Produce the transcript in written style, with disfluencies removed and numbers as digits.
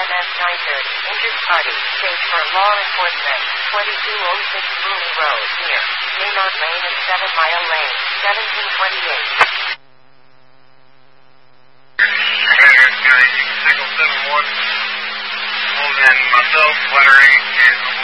AMS 930, injured party, stage for law enforcement, 2206 Boone Road, near Maynard Lane and 7 Mile Lane, 1728. Signal 7-1, and myself, letter 8,